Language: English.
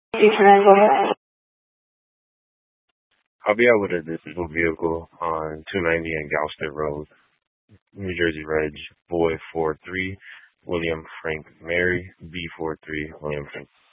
Go ahead. I'll be out with a disabled vehicle on 290 and Galston Road, New Jersey Reg, Boy 43, William Frank Mary, B43, William Frank.